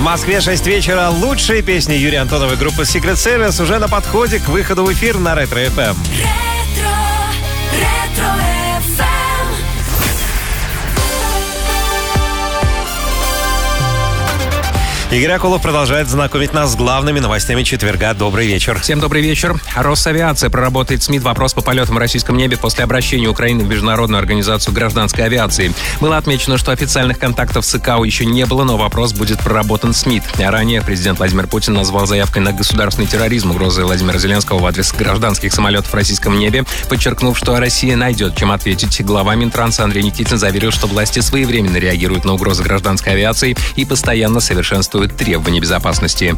Москве 6 вечера. Лучшие песни Юрия Антоновой группы Secret Service уже на подходе к выходу в эфир на Ретро FM. Игорь Акулов продолжает знакомить нас с главными новостями четверга. Добрый вечер. Всем добрый вечер. Росавиация проработает с МИД вопрос по полетам в российском небе после обращения Украины в Международную организацию гражданской авиации. Было отмечено, что официальных контактов с ИКАО еще не было, но вопрос будет проработан с МИД. Ранее президент Владимир Путин назвал заявкой на государственный терроризм угрозы Владимира Зеленского в адрес гражданских самолетов в российском небе, подчеркнув, что Россия найдет, чем ответить. Глава Минтранса Андрей Никитин заверил, что власти своевременно реагируют на угрозы гражданской авиации и постоянно совершенствуют требования безопасности.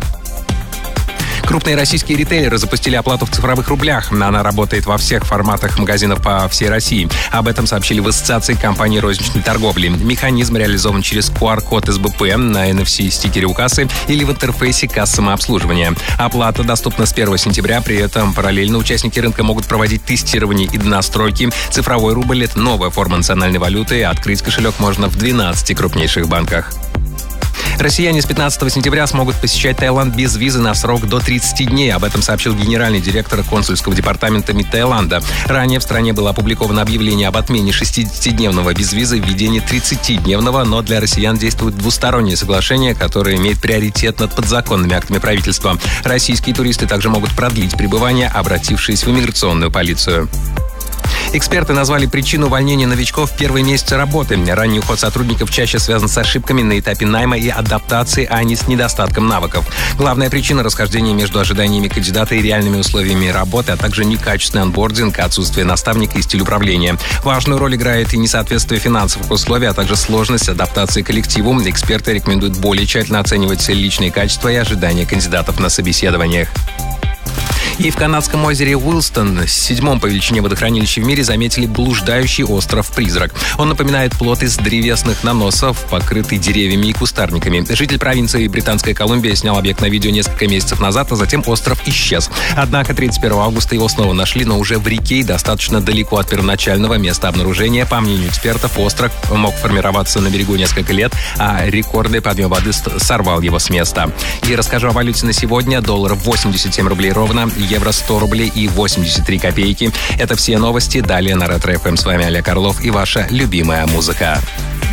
Крупные российские ритейлеры запустили оплату в цифровых рублях. Она работает во всех форматах магазинов по всей России. Об этом сообщили в Ассоциации компаний розничной торговли. Механизм реализован через QR-код СБП на NFC-стикере у кассы или в интерфейсе касс самообслуживания. Оплата доступна с 1 сентября. При этом параллельно участники рынка могут проводить тестирование и настройки. Цифровой рубль — это новая форма национальной валюты. Открыть кошелек можно в 12 крупнейших банках. Россияне с 15 сентября смогут посещать Таиланд без визы на срок до 30 дней. Об этом сообщил генеральный директор консульского департамента МИД Таиланда. Ранее в стране было опубликовано объявление об отмене 60-дневного безвиза, введении 30-дневного, но для россиян действует двустороннее соглашение, которое имеет приоритет над подзаконными актами правительства. Российские туристы также могут продлить пребывание, обратившись в иммиграционную полицию. Эксперты назвали причину увольнения новичков в первые месяцы работы. Ранний уход сотрудников чаще связан с ошибками на этапе найма и адаптации, а не с недостатком навыков. Главная причина — расхождение между ожиданиями кандидата и реальными условиями работы, а также некачественный онбординг, отсутствие наставника и стиль управления. Важную роль играет и несоответствие финансовых условий, а также сложность адаптации к коллективу. Эксперты рекомендуют более тщательно оценивать личные качества и ожидания кандидатов на собеседованиях. И в канадском озере Уилстон, 7-м по величине водохранилище в мире, заметили блуждающий остров-призрак. Он напоминает плод из древесных наносов, покрытый деревьями и кустарниками. Житель провинции Британская Колумбия снял объект на видео несколько месяцев назад, а затем остров исчез. Однако 31 августа его снова нашли, но уже в реке и достаточно далеко от первоначального места обнаружения. По мнению экспертов, остров мог формироваться на берегу несколько лет, а рекордный подъем воды сорвал его с места. И расскажу о валюте на сегодня. Доллар 87 рублей ровно, евро 100 рублей и 83 копейки. Это все новости. Далее на Ретро FM. С вами Олег Орлов и ваша любимая музыка.